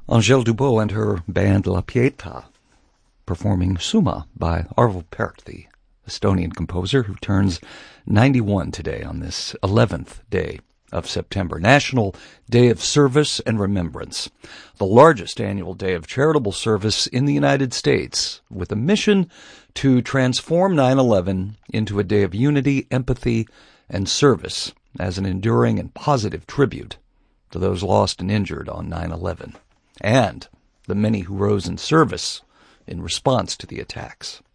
Angèle Dubot and her band La Pietà, performing Summa by Arvo Pärt, the Estonian composer who turns 91 today on this 11th day of September, National Day of Service and Remembrance, the largest annual day of charitable service in the United States, with a mission to transform 9/11 into a day of unity, empathy, and service as an enduring and positive tribute to those lost and injured on 9/11 and the many who rose in service in response to the attacks.